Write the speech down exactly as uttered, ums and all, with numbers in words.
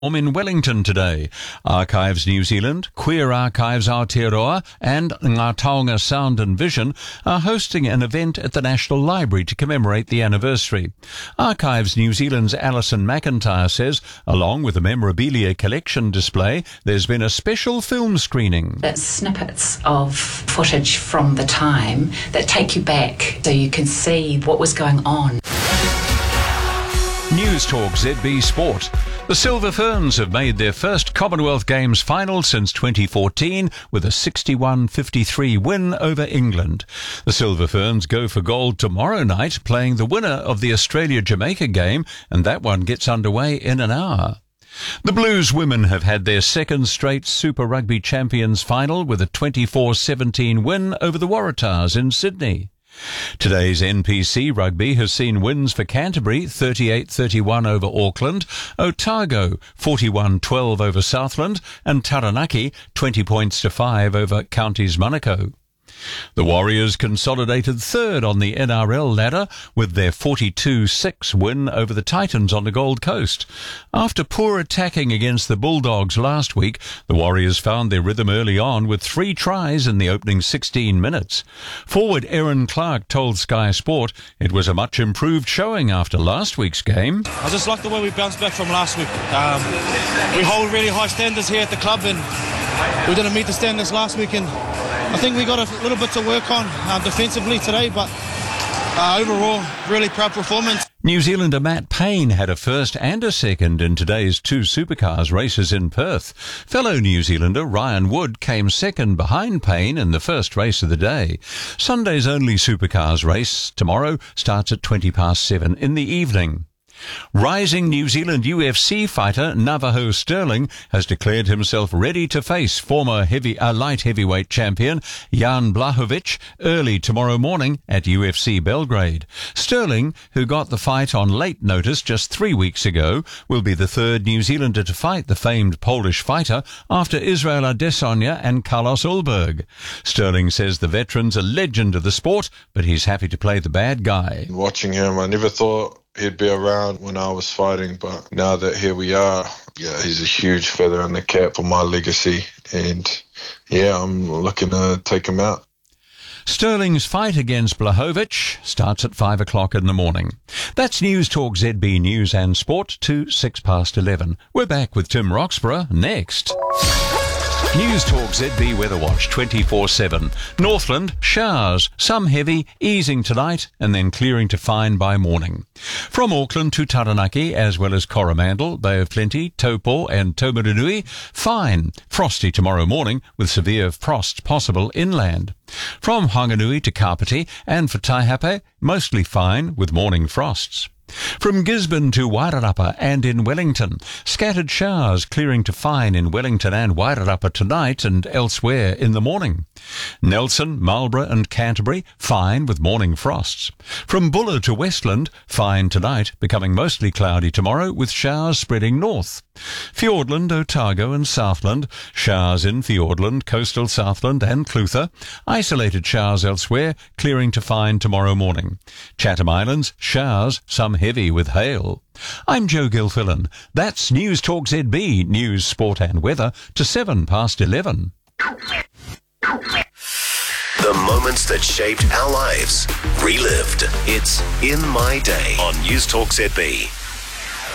Um, in Wellington today, Archives New Zealand, Queer Archives Aotearoa and Ngā Taonga Sound and Vision are hosting an event at the National Library to commemorate the anniversary. Archives New Zealand's Alison McIntyre says, along with a memorabilia collection display, there's been a special film screening. It's snippets of footage from the time that take you back so you can see what was going on. News Talk Z B Sport. The Silver Ferns have made their first Commonwealth Games final since twenty fourteen with a sixty-one fifty-three win over England. The Silver Ferns go for gold tomorrow night, playing the winner of the Australia-Jamaica game, and that one gets underway in an hour. The Blues women have had their second straight Super Rugby Champions final with a twenty-four seventeen win over the Waratahs in Sydney. Today's N P C Rugby has seen wins for Canterbury, thirty-eight thirty-one over Auckland, Otago, forty-one twelve over Southland, and Taranaki, twenty points to five over Counties Manukau. The Warriors consolidated third on the N R L ladder with their forty-two six win over the Titans on the Gold Coast. After poor attacking against the Bulldogs last week, the Warriors found their rhythm early on with three tries in the opening sixteen minutes. Forward Erin Clark told Sky Sport it was a much improved showing after last week's game. I just like the way we bounced back from last week. Um, we hold really high standards here at the club, and we didn't meet the standards last week, and I think we got a little bit to work on uh, defensively today, but uh, overall, really proud performance. New Zealander Matt Payne had a first and a second in today's two supercars races in Perth. Fellow New Zealander Ryan Wood came second behind Payne in the first race of the day. Sunday's only supercars race tomorrow starts at twenty past seven in the evening. Rising New Zealand U F C fighter Navajo Sterling has declared himself ready to face former heavy, uh, light heavyweight champion Jan Blachowicz early tomorrow morning at U F C Belgrade. Sterling, who got the fight on late notice just three weeks ago, will be the third New Zealander to fight the famed Polish fighter after Israel Adesanya and Carlos Ulberg. Sterling says the veteran's a legend of the sport, but he's happy to play the bad guy. Watching him, I never thought he'd be around when I was fighting, but now that here we are, yeah, he's a huge feather in the cap for my legacy, and yeah, I'm looking to take him out. Sterling's fight against Blachowicz starts at five o'clock in the morning. That's News Talk Z B News and Sport to six past eleven. We're back with Tim Roxburgh next. News Talk Z B Weather Watch twenty-four seven. Northland, showers, some heavy, easing tonight and then clearing to fine by morning. From Auckland to Taranaki, as well as Coromandel, Bay of Plenty, Taupo and Taumarunui, fine. Frosty tomorrow morning with severe frost possible inland. From Honganui to Kapiti and for Taihape, mostly fine with morning frosts. From Gisborne to Wairarapa and in Wellington, scattered showers clearing to fine in Wellington and Wairarapa tonight and elsewhere in the morning. Nelson, Marlborough and Canterbury, fine with morning frosts. From Buller to Westland, fine tonight, becoming mostly cloudy tomorrow with showers spreading north. Fiordland, Otago and Southland, showers in Fiordland, coastal Southland and Clutha. Isolated showers elsewhere, clearing to fine tomorrow morning. Chatham Islands, showers, some heavy with hail. I'm Joe Gilfillan. That's News Talk Z B, news, sport and weather to seven past eleven. The moments that shaped our lives, relived. It's In My Day on News Talk Z B.